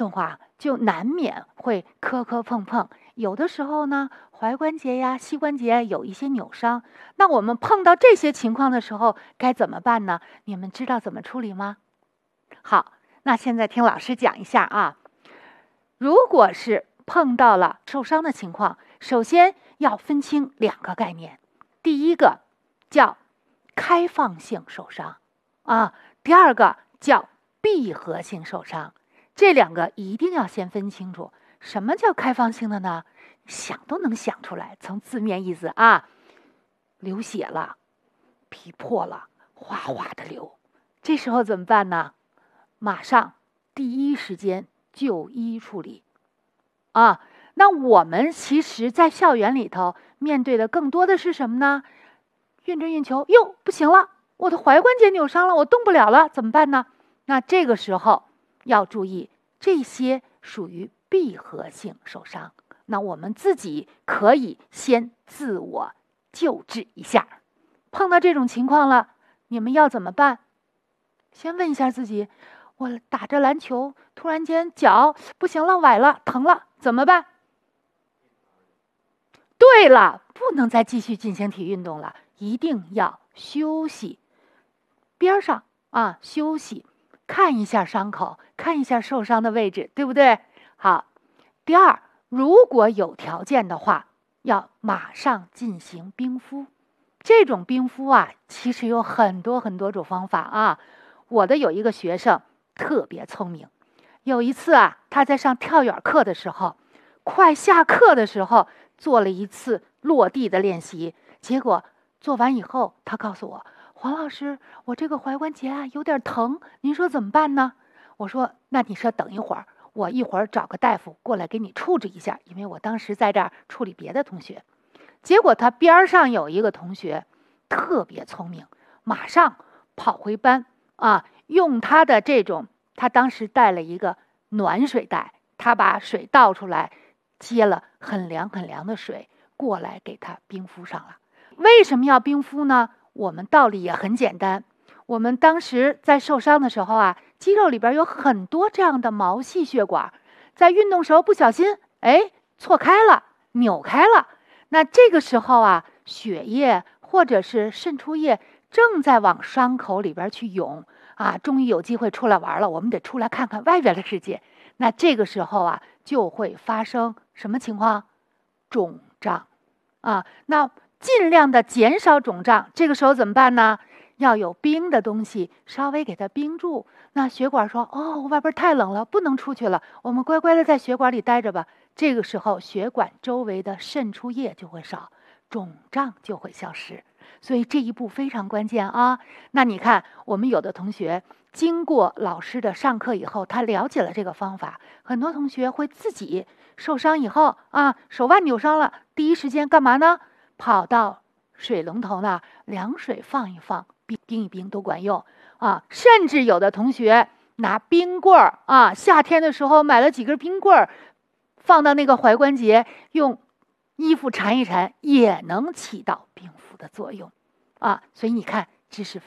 动啊，就难免会磕磕碰碰。有的时候呢，踝关节呀、膝关节有一些扭伤。那我们碰到这些情况的时候，该怎么办呢？你们知道怎么处理吗？好，那现在听老师讲一下啊。如果是碰到了受伤的情况，首先要分清2个概念。第一个叫开放性受伤啊，第二个叫闭合性受伤。这2个一定要先分清楚。什么叫开放性的呢？想都能想出来，从字面意思啊，流血了，皮破了，哗哗的流，这时候怎么办呢？马上第一时间就医处理啊。那我们其实在校园里头面对的更多的是什么呢？运着运球，哟，不行了，我的踝关节扭伤了，我动不了了，怎么办呢？那这个时候要注意，这些属于闭合性受伤。那我们自己可以先自我救治一下。碰到这种情况了，你们要怎么办？先问一下自己，我打着篮球，突然间脚不行了，崴了，疼了，怎么办？对了，不能再继续进行体育运动了，一定要休息。边上啊，休息，看一下伤口，看一下受伤的位置，对不对？好，第二，如果有条件的话，要马上进行冰敷。这种冰敷啊，其实有很多种方法啊。我的有一个学生特别聪明，有一次啊，他在上跳远课的时候，快下课的时候做了一次落地的练习，结果做完以后，他告诉我，黄老师，我这个踝关节啊有点疼，您说怎么办呢？我说，那你说等一会儿，我一会儿找个大夫过来给你处置一下，因为我当时在这儿处理别的同学。结果他边上有一个同学特别聪明，马上跑回班啊，用他的这种，他当时带了一个暖水袋，他把水倒出来，接了很凉的水过来给他冰敷上了。为什么要冰敷呢？我们道理也很简单，我们当时在受伤的时候啊，肌肉里边有很多这样的毛细血管，在运动时候不小心错开了，扭开了。那这个时候啊，血液或者是渗出液正在往伤口里边去涌啊，终于有机会出来玩了，我们得出来看看外边的世界。那这个时候啊，就会发生什么情况？肿胀啊。那尽量的减少肿胀，这个时候怎么办呢？要有冰的东西稍微给它冰住。那血管说，外边太冷了，不能出去了，我们乖乖的在血管里待着吧。这个时候血管周围的渗出液就会少，肿胀就会消失。所以这一步非常关键啊。那你看，我们有的同学经过老师的上课以后，他了解了这个方法，很多同学会自己受伤以后啊，手腕扭伤了，第一时间干嘛呢？跑到水龙头那凉水放一放，冰一冰都管用啊。甚至有的同学拿冰棍儿啊，夏天的时候买了几根冰棍儿，放到那个踝关节，用衣服缠一缠，也能起到冰敷的作用啊。所以你看，知识